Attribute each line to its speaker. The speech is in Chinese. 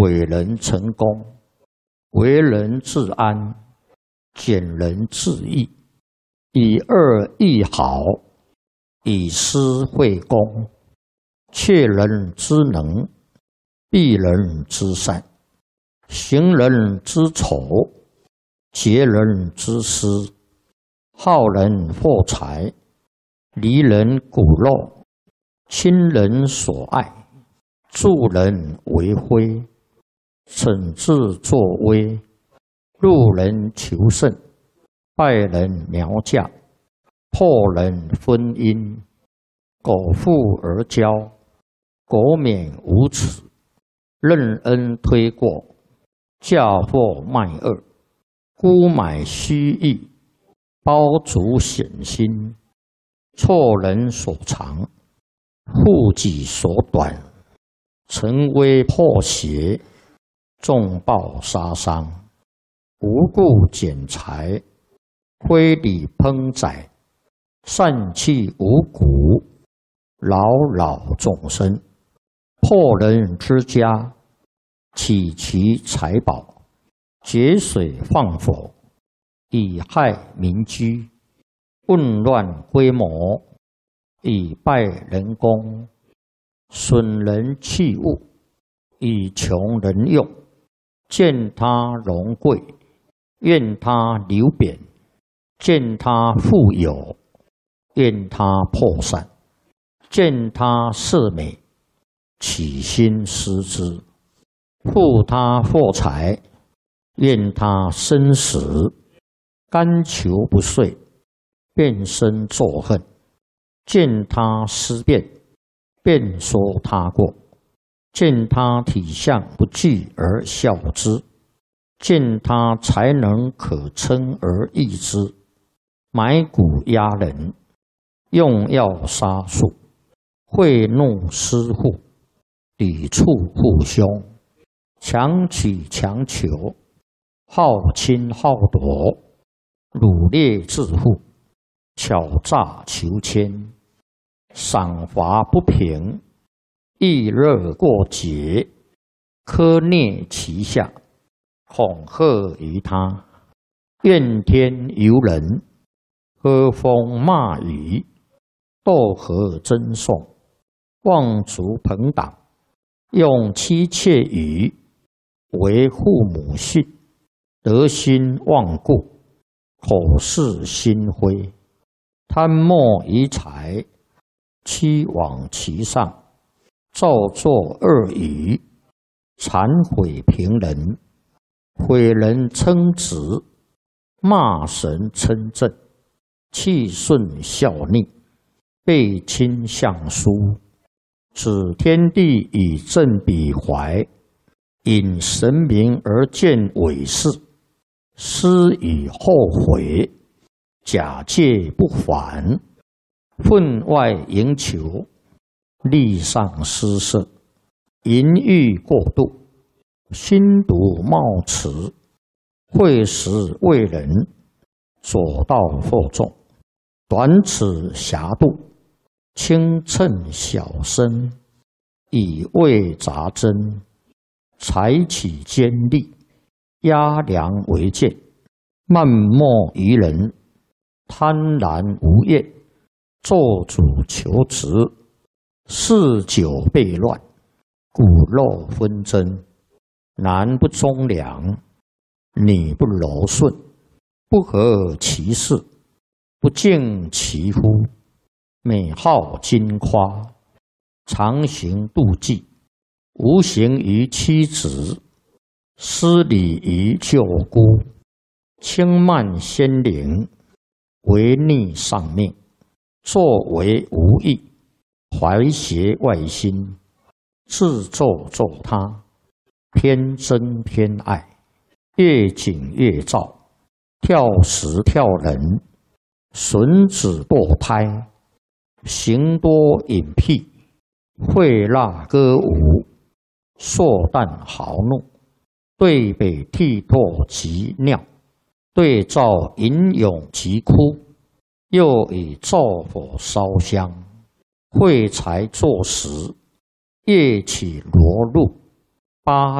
Speaker 1: 毁人成功，为人自安，减人自益，以恶易好，以私会公，窃人之能，避人之善，行人之丑，劫人之私，好人获财，离人骨肉，亲人所爱，助人为辉，惩治作威，路人求胜，败人苗嫁，破人婚姻，苟富而骄，苟免无耻，任恩推过，嫁祸卖恶，沽买虚益，包足险心，错人所长，护己所短，沉危破邪，重报杀伤，无故减财，非礼烹宰，散弃五谷，扰扰众生，破人之家，起其财宝，节水放火，以害民居，混乱规模，以败人功，损人器物，以穷人用，见他荣贵，愿他流贬，见他富有，愿他破散，见他色美，起心思之，护他获财，愿他生死，甘求不遂，变身作恨，见他思变，便说他过，见他体相不惧而笑之，见他才能可称而易之，买骨压人，用药杀术，贿赂私户，抵触父兄，强取强求，好侵好夺，掳掠致富，巧诈求迁，赏罚不平，易热过节，苛虐其下，恐吓于他，怨天尤人，喝风骂雨，斗河争讼，妄足朋党，用妻妾语，为父母信，得心忘故，口是心非，贪墨于财，欺罔其上，造作恶语，谄毁平人，毁人称职，骂神称正，气顺效逆，背亲相疏，指天地以正彼怀，引神明而见伪事，思以后悔，假借不还，分外营求，利上施舍，淫欲过度，心毒冒迟，会时为人，左道惑众，短尺狭度，轻称小身，以为杂针，采取尖利，压梁为剑，漫莫于人，贪婪无厌，做主求职，嗜酒悖乱，骨肉纷争，男不忠良，女不柔顺，不合其事，不敬其夫，美好矜夸，常行妒忌，无形于妻子，失礼于舅姑，轻慢先灵，违逆上命，作为无益，怀邪外心，自作作他，偏憎偏爱，越紧越躁，跳时跳人，损子堕胎，行多隐僻，会蜡歌舞，硕诞豪怒，对北涕唾及尿，对照吟咏及哭，又以灶火烧香，会财作食，夜起罗露，八